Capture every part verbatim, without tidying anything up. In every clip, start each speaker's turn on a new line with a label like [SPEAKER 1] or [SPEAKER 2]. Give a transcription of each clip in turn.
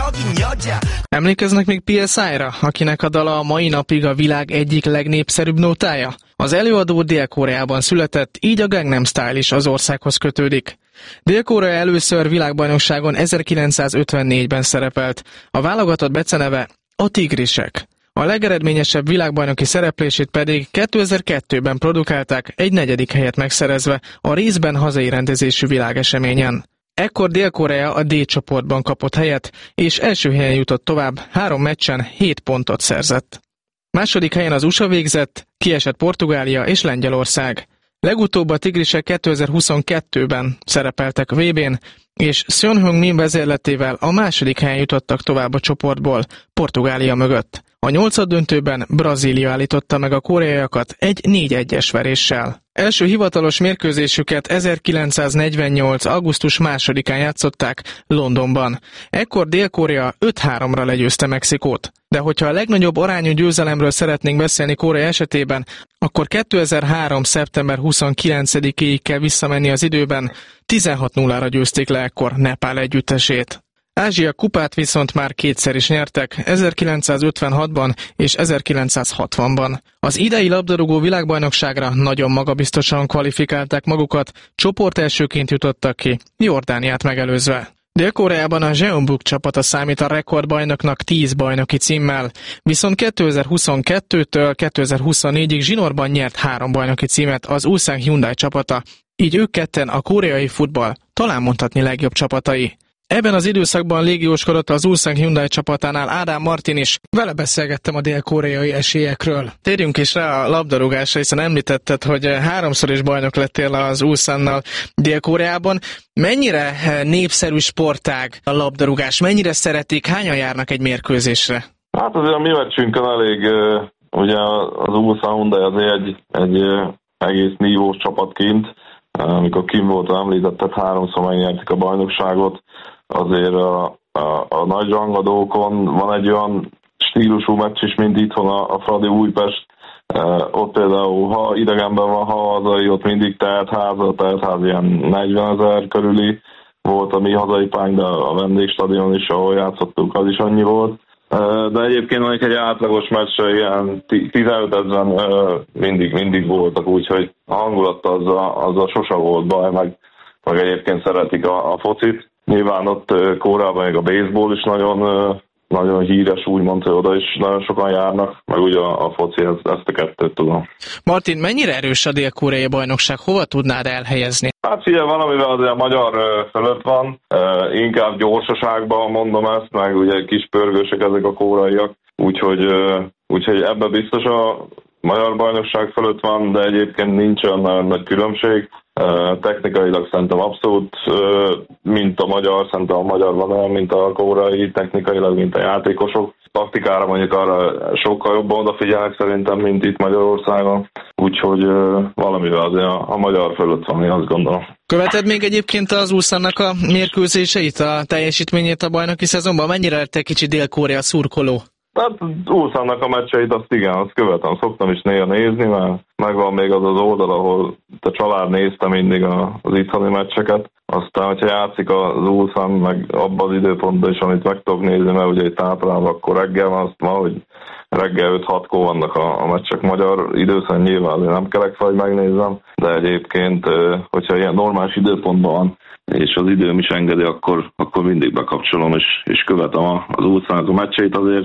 [SPEAKER 1] Emlékeznek még pé es i-ra, akinek a dala a mai napig a világ egyik legnépszerűbb nótája? Az előadó Dél-Koreában született, így a Gangnam Style is az országhoz kötődik. Dél-Korea először világbajnokságon ezerkilencszázötvennégyben szerepelt, a válogatott beceneve a Tigrisek. A legeredményesebb világbajnoki szereplését pedig kétezer-kettőben produkálták, egy negyedik helyet megszerezve a részben hazai rendezésű világeseményen. Ekkor Dél-Korea a D csoportban kapott helyet, és első helyen jutott tovább, három meccsen hét pontot szerzett. Második helyen az u es á végzett, kiesett Portugália és Lengyelország. Legutóbb a Tigrisek kétezer-huszonkettőben szerepeltek vé bén, és Son Heung-min vezérletével a második helyen jutottak tovább a csoportból, Portugália mögött. A nyolcaddöntőben Brazília állította meg a koreaiakat egy négy egyes veréssel. Első hivatalos mérkőzésüket ezerkilencszáznegyvennyolc. augusztus másodikán játszották Londonban. Ekkor Dél-Korea öt háromra legyőzte Mexikót. De hogyha a legnagyobb arányú győzelemről szeretnénk beszélni Korea esetében, akkor kétezer-három. szeptember huszonkilencedikéig kell visszamenni az időben, tizenhat nullára győzték le ekkor Nepál együttesét. Ázsia kupát viszont már kétszer is nyertek, ezerkilencszázötvenhatban és ezerkilencszázhatvanban. Az idei labdarúgó világbajnokságra nagyon magabiztosan kvalifikálták magukat, csoportelsőként jutottak ki, Jordániát megelőzve. Dél-Koreában a Jeonbuk csapata számít a rekordbajnoknak tíz bajnoki címmel, viszont kétezer-huszonkettőtől kétezer-huszonnégyig zsinórban nyert három bajnoki címet az Ulsan Hyundai csapata, így ők ketten a koreai futball talán mondhatni legjobb csapatai. Ebben az időszakban légióskodott az Ulsan Hyundai csapatánál Ádám Martin is, vele beszélgettem a dél-koreai esélyekről. Térjünk is rá a labdarúgásra, hiszen említetted, hogy háromszor is bajnok lettél az Ulsannal Dél-Koreában. Mennyire népszerű sportág a labdarúgás? Mennyire szeretik? Hányan járnak egy mérkőzésre?
[SPEAKER 2] Hát azért a mi meccsünkön elég, ugye az Ulsan Hyundai azért egy, egy egész nívós csapatként, amikor kim volt említetted, háromszor megnyerték a bajnokságot. Azért a, a, a nagy rangadókon van egy olyan stílusú meccs is, mint itthon a, a Fradi Újpest. E, ott például, ha idegenben van, ha hazai, ott mindig telt ház, a telt ház ilyen negyvenezer körüli volt a mi hazai pánk, de a vendégstadion is, ahol játszottunk, az is annyi volt. E, de egyébként mondjuk egy átlagos meccsre ilyen tizenötezren e, mindig, mindig voltak, úgyhogy a hangulat azzal, azzal sose volt baj, meg, meg egyébként szeretik a, a focit. Nyilván ott Koreában még a baseball is nagyon, nagyon híres, úgymond, hogy oda is nagyon sokan járnak, meg ugye a, a foci, ezt, ezt a kettőt tudom.
[SPEAKER 1] Martin, mennyire erős a dél-koreai bajnokság? Hova tudnád elhelyezni?
[SPEAKER 2] Hát figyelj, valamivel azért a magyar fölött van, inkább gyorsaságban mondom ezt, meg ugye kis pörgősek ezek a koreaiak, úgyhogy, úgyhogy ebben biztos a magyar bajnokság fölött van, de egyébként nincs olyan nagyon nagy különbség. Uh, technikailag szerintem abszolút, uh, mint a magyar, szerintem a magyar van olyan, mint a koreai, technikailag, mint a játékosok. Taktikára mondjuk arra sokkal jobban odafigyelnek szerintem, mint itt Magyarországon, úgyhogy uh, valamivel azért a, a magyar fölött van, én azt gondolom.
[SPEAKER 1] Követed még egyébként az Ulsannak a mérkőzéseit, a teljesítményét a bajnoki szezonban? Mennyire lett egy kicsi Dél-Korea szurkoló?
[SPEAKER 2] Hát Ulsannak a meccseit azt igen, azt követem, szoktam is néha nézni, mert megvan még az az oldal, ahol a család nézte mindig az itthoni meccseket. Aztán, hogyha játszik az Ulsan, meg abban az időpontban is, amit meg tudok nézni, mert ugye itt általában akkor reggel van, azt ma, hogy reggel öt-hatkor vannak a, a meccsek magyar időszak, nyilván nem kelek fel, hogy megnézzem, de egyébként, hogyha ilyen normális időpontban van, és az időm is engedi, akkor, akkor mindig bekapcsolom, és, és követem az Ulsannak a meccseit, azért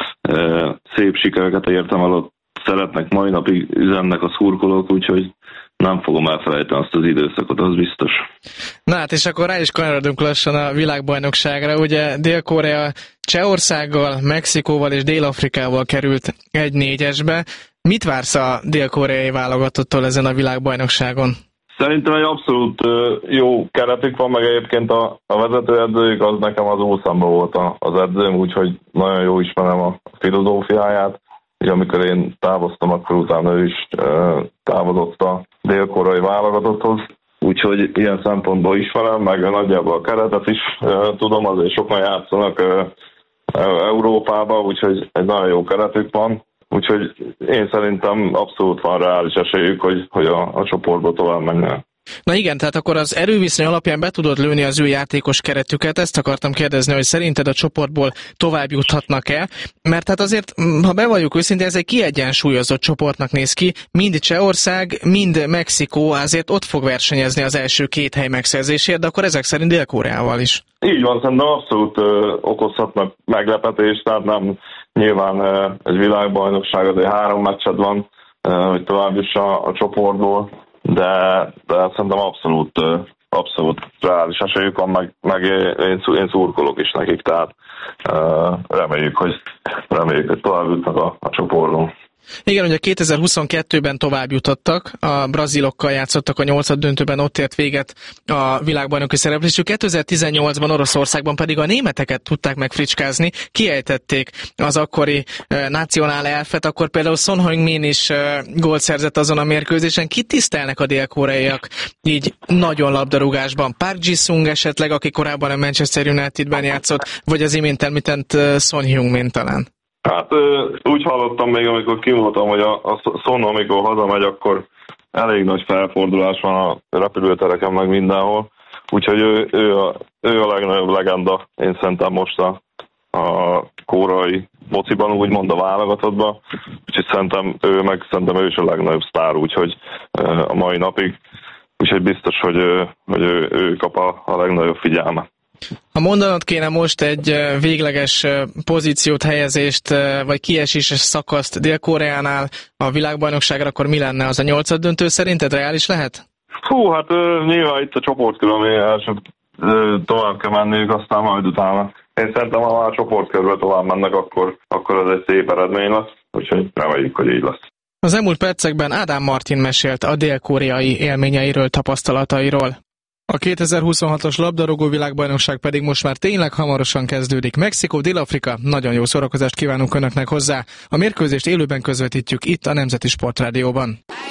[SPEAKER 2] e, szép sikereket értem el, ott szeretnek, mai napig üzennek a szurkolók, úgyhogy nem fogom elfelejteni azt az időszakot, az biztos.
[SPEAKER 1] Na hát, és akkor rá is kanyarodunk lassan a világbajnokságra. Ugye Dél-Korea Csehországgal, Mexikóval és Dél-Afrikával került egy négyesbe. Mit vársz a dél-koreai válogatottól ezen a világbajnokságon?
[SPEAKER 2] Szerintem egy abszolút jó keretük van, meg egyébként a, a vezetőedzőjük, az nekem az Ulsanban volt az edzőm, úgyhogy nagyon jó ismerem a filozófiáját. Ugye amikor én távoztam, akkor utána ő is távozott a dél-koreai válogatotthoz. Úgyhogy ilyen szempontból ismerem, meg nagyjából a keretet is tudom, azért sokan játszanak Európában, úgyhogy egy nagyon jó keretük van. Úgyhogy én szerintem abszolút van reális esélyük, hogy, hogy a, a csoportba tovább menjen.
[SPEAKER 1] Na igen, tehát akkor az erőviszony alapján be tudod lőni az ő játékos keretüket, ezt akartam kérdezni, hogy szerinted a csoportból tovább juthatnak-e, mert hát azért, ha bevalljuk őszintén, ez egy kiegyensúlyozott csoportnak néz ki, mind Csehország, mind Mexikó azért ott fog versenyezni az első két hely megszerzésért, de akkor ezek szerint Dél-Koreával is.
[SPEAKER 2] Így van, szerintem abszolút ö, okozhatnak meglepetést, tehát nem nyilván ö, egy világbajnokság, azért három meccsed van, ö, hogy tovább is a, a csoportból, de, de szerintem abszolút, ö, abszolút reális esélyük van, meg, meg én, én szurkolok is nekik, tehát ö, reméljük, hogy, reméljük, hogy tovább jutnak a, a csoporton.
[SPEAKER 1] Igen, ugye kétezer-huszonkettőben tovább jutottak, a brazilokkal játszottak a nyolcad döntőben, ott ért véget a világbajnoki szereplésük. kétezer-tizennyolcban Oroszországban pedig a németeket tudták megfricskázni, kiejtették az akkori e, nacionál elfet, akkor például Son Heung-min is e, gólt szerzett azon a mérkőzésen. Kit tisztelnek a dél-koreaiak így nagyon labdarúgásban? Park Ji-sung esetleg, aki korábban a Manchester Unitedben játszott, vagy az imént említett e, Son Heung-min talán?
[SPEAKER 2] Hát úgy hallottam még, amikor kimondtam, hogy a, a Son, amikor hazamegy, akkor elég nagy felfordulás van a repülőtereken, meg mindenhol. Úgyhogy ő, ő, a, ő a legnagyobb legenda, én szerintem most a, a koreai mociban, úgymond a válogatottban. Úgyhogy szerintem ő, meg szerintem ő is a legnagyobb sztár, úgyhogy a mai napig. Úgyhogy biztos, hogy, hogy ő, ő kap a, a legnagyobb figyelmet.
[SPEAKER 1] Ha mondanod kéne most egy végleges pozíciót, helyezést, vagy kieséses szakaszt Dél-Koreánál a világbajnokságra, akkor mi lenne? Az a nyolcad döntő szerinted reális lehet?
[SPEAKER 2] Hú, hát nyilván itt a csoportkörben első tovább kell menniük, aztán majd utána. Én szerintem, ha már a csoportkörben tovább mennek, akkor, akkor ez egy szép eredmény lesz, úgyhogy reméljük, hogy így lesz.
[SPEAKER 1] Az elmúlt percekben Ádám Martin mesélt a dél-koreai élményeiről, tapasztalatairól. A kétezer-huszonhatos labdarúgó világbajnokság pedig most már tényleg hamarosan kezdődik. Mexikó, Dél-Afrika, nagyon jó szórakozást kívánunk Önöknek hozzá. A mérkőzést élőben közvetítjük itt a Nemzeti Sportrádióban.